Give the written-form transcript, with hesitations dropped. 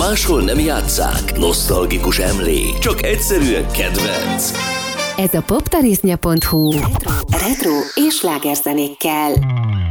máshol nem játsszák, nosztalgikus emlék, csak egyszerűen kedvenc. Ez a poptarisznya.hu retro és slágerzenékkel.